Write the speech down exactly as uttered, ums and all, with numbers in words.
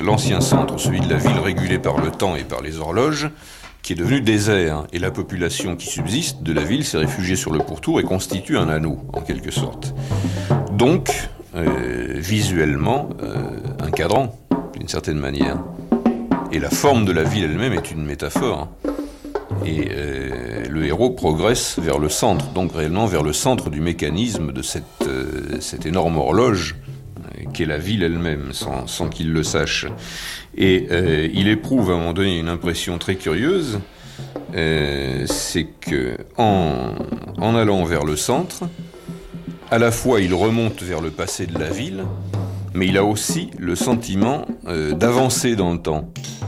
l'ancien centre, celui de la ville régulé par le temps et par les horloges, qui est devenu désert. Et la population qui subsiste de la ville s'est réfugiée sur le pourtour et constitue un anneau, en quelque sorte. Donc, euh, visuellement, euh, un cadran, d'une certaine manière. Et la forme de la ville elle-même est une métaphore. Et euh, le héros progresse vers le centre, donc réellement vers le centre du mécanisme de cette, euh, cette énorme horloge euh, qu'est la ville elle-même, sans, sans qu'il le sache. Et euh, il éprouve à un moment donné une impression très curieuse, euh, c'est que en, en allant vers le centre, à la fois il remonte vers le passé de la ville, mais il a aussi le sentiment euh, d'avancer dans le temps.